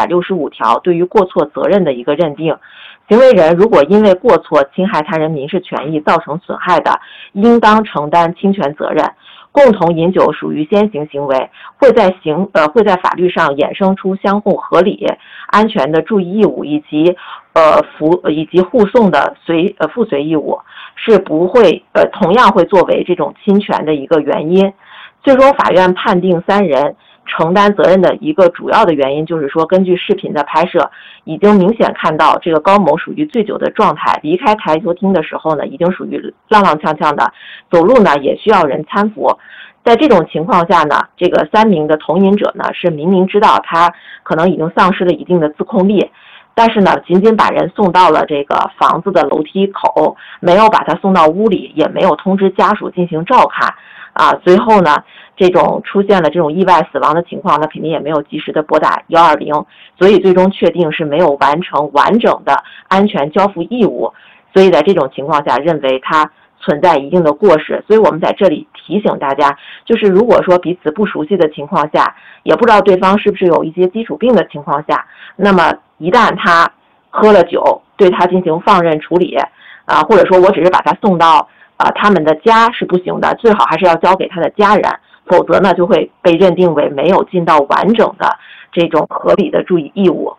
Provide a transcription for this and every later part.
165条对于过错责任的一个认定。行为人如果因为过错侵害他人民事权益造成损害的，应当承担侵权责任。共同饮酒属于先行行为，会在法律上衍生出相互合理、安全的注意义务以及护送的附随义务，是不会同样会作为这种侵权的一个原因。最终法院判定3人承担责任的一个主要的原因就是说，根据视频的拍摄，已经明显看到这个高某属于醉酒的状态，离开台球厅的时候呢，已经属于踉踉跄跄的，走路呢也需要人搀扶。在这种情况下呢，这个3名的同饮者呢是明明知道他可能已经丧失了一定的自控力，但是呢仅仅把人送到了这个房子的楼梯口，没有把他送到屋里，也没有通知家属进行照看随后呢这种出现了这种意外死亡的情况，那肯定也没有及时的拨打120，所以最终确定是没有完成完整的安全交付义务，所以在这种情况下认为他存在一定的过失。所以我们在这里提醒大家，就是如果说彼此不熟悉的情况下，也不知道对方是不是有一些基础病的情况下，那么一旦他喝了酒，对他进行放任处理或者说我只是把他送到他们的家是不行的，最好还是要交给他的家人，否则呢就会被认定为没有尽到完整的这种合理的注意义务。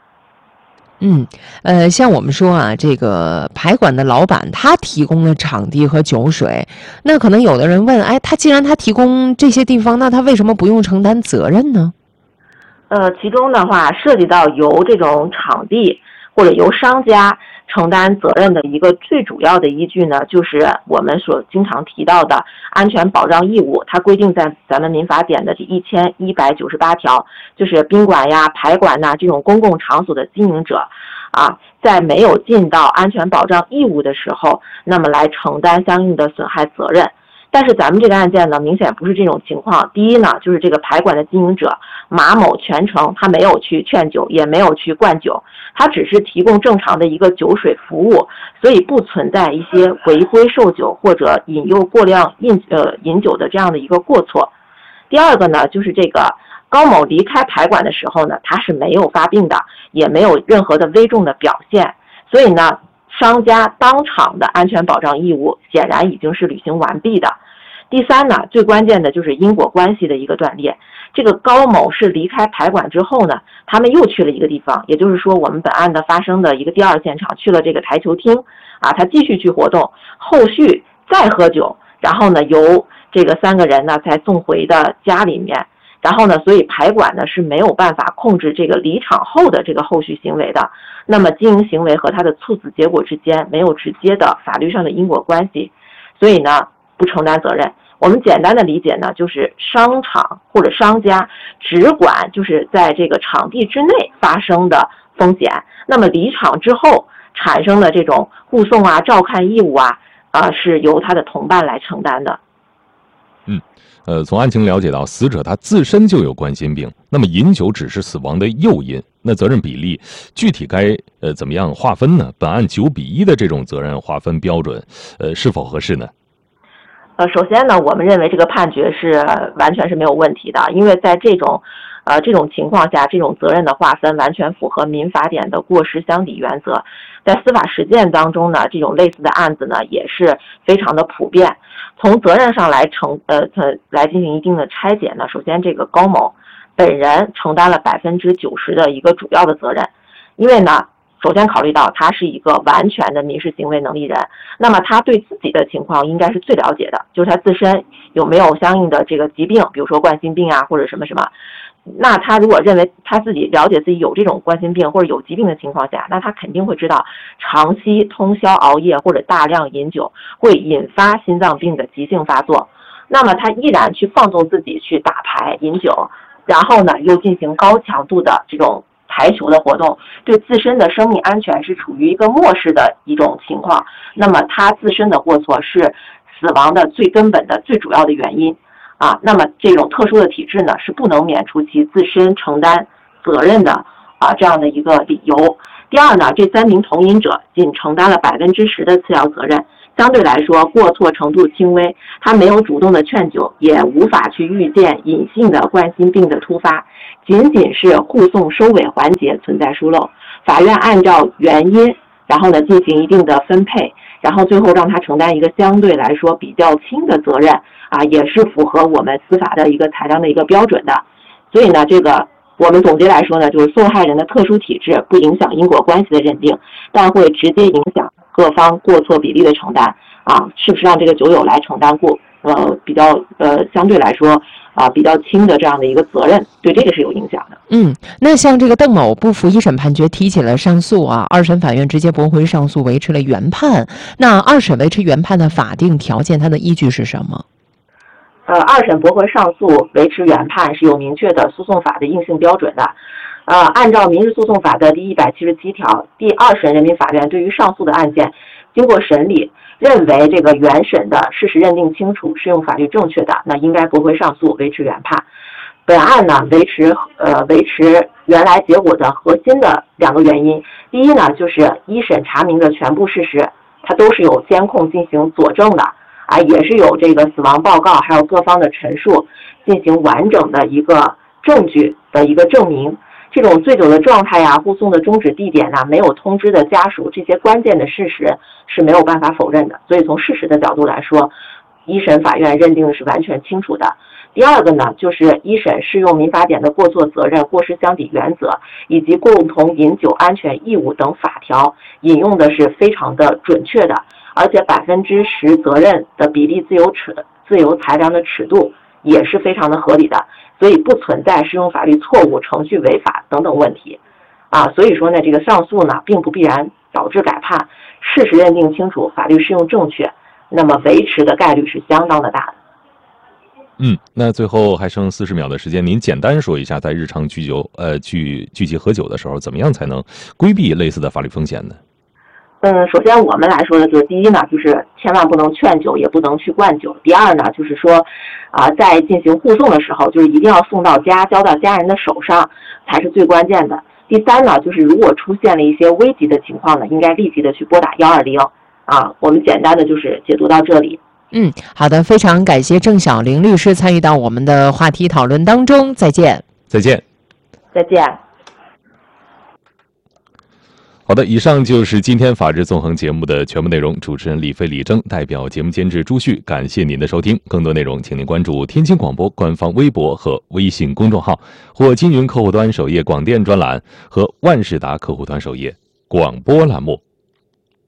像我们说这个排馆的老板他提供了场地和酒水，那可能有的人问，他既然他提供这些地方，那他为什么不用承担责任呢？ 其中的话涉及到由这种场地或者由商家承担责任的一个最主要的依据呢，就是我们所经常提到的安全保障义务，它规定在咱们民法典的第1198条，就是宾馆呀、排馆这种公共场所的经营者在没有尽到安全保障义务的时候，那么来承担相应的损害责任。但是咱们这个案件呢，明显不是这种情况。第一呢，就是这个排馆的经营者马某全程他没有去劝酒，也没有去灌酒，他只是提供正常的一个酒水服务，所以不存在一些违规售酒或者引诱过量饮酒的这样的一个过错。第二个呢，就是这个高某离开排馆的时候呢，他是没有发病的，也没有任何的危重的表现，所以呢，商家当场的安全保障义务显然已经是履行完毕的。第三呢，最关键的就是因果关系的一个断裂。这个高某是离开排馆之后呢，他们又去了一个地方，也就是说我们本案的发生的一个第二现场，去了这个台球厅他继续去活动，后续再喝酒，然后呢由这个3个人呢再送回的家里面，然后呢所以排馆呢是没有办法控制这个离场后的这个后续行为的，那么经营行为和他的猝死结果之间没有直接的法律上的因果关系，所以呢不承担责任。我们简单的理解呢，就是商场或者商家只管就是在这个场地之内发生的风险，那么离场之后产生的这种护送照看义务是由他的同伴来承担的。 从案情了解到，死者他自身就有冠心病，那么饮酒只是死亡的诱因，那责任比例具体该怎么样划分呢？本案9:1的这种责任划分标准是否合适呢？ 首先呢，我们认为这个判决是完全是没有问题的，因为在这种情况下，这种责任的划分完全符合民法典的过失相抵原则。在司法实践当中呢，这种类似的案子呢也是非常的普遍。从责任上来进行一定的拆解呢，首先这个高某本人承担了90%的一个主要的责任，因为呢首先考虑到他是一个完全的民事行为能力人，那么他对自己的情况应该是最了解的，就是他自身有没有相应的这个疾病，比如说冠心病或者什么什么。那他如果认为他自己了解自己有这种冠心病或者有疾病的情况下，那他肯定会知道长期通宵熬夜或者大量饮酒会引发心脏病的急性发作，那么他依然去放纵自己去打牌饮酒，然后呢又进行高强度的这种台球的活动，对自身的生命安全是处于一个漠视的一种情况，那么他自身的过错是死亡的最根本的最主要的原因那么这种特殊的体质呢是不能免除其自身承担责任的这样的一个理由。第二呢，这3名同饮者仅承担了10%的次要责任， 相对来说过错程度轻微，他没有主动的劝阻，也无法去预见隐性的冠心病的突发，仅仅是护送收尾环节存在疏漏，法院按照原因，然后呢进行一定的分配，然后最后让他承担一个相对来说比较轻的责任啊，也是符合我们司法的一个裁量的一个标准的。所以呢，这个我们总结来说呢，就是受害人的特殊体质不影响因果关系的认定，但会直接影响各方过错比例的承担啊，是不是让这个酒友来承担比较相对来说比较轻的这样的一个责任，对这个是有影响的。 那像这个邓某不服一审判决提起了上诉啊，二审法院直接驳回上诉，维持了原判。那二审维持原判的法定条件，它的依据是什么？ 二审驳回上诉维持原判是有明确的诉讼法的硬性标准的。按照民事诉讼法的第177条，第二审人民法院对于上诉的案件经过审理，认为这个原审的事实认定清楚，适用法律正确的，那应该驳回上诉，维持原判。本案呢维持原来结果的核心的2个原因，第一呢就是一审查明的全部事实，它都是有监控进行佐证的啊，也是有这个死亡报告还有各方的陈述进行完整的一个证据的一个证明。这种醉酒的状态呀，护送的终止地点没有通知的家属，这些关键的事实是没有办法否认的。所以从事实的角度来说，一审法院认定是完全清楚的。第二个呢，就是一审适用民法典的过错责任、过失相抵原则以及共同饮酒安全义务等法条，引用的是非常的准确的，而且10%责任的比例自由裁量的尺度也是非常的合理的，所以不存在适用法律错误、程序违法等等问题啊。所以说呢，这个上诉呢并不必然导致改判，事实认定清楚，法律适用正确，那么维持的概率是相当的大的。 那最后还剩40秒的时间，您简单说一下，在日常聚集喝酒的时候，怎么样才能规避类似的法律风险呢？ 首先我们来说呢，就是第一呢，就是千万不能劝酒，也不能去灌酒。第二呢，就是说在进行护送的时候，就是一定要送到家，交到家人的手上，才是最关键的。第三呢，就是如果出现了一些危急的情况呢，应该立即的去拨打120啊。我们简单的就是解读到这里。 好的，非常感谢郑晓玲律师参与到我们的话题讨论当中，再见。 再见。好的，以上就是今天法治纵横节目的全部内容。主持人李飞、李征代表节目监制朱旭，感谢您的收听。更多内容，请您关注天津广播官方微博和微信公众号，或金云客户端首页广电专栏和万事达客户端首页广播栏目。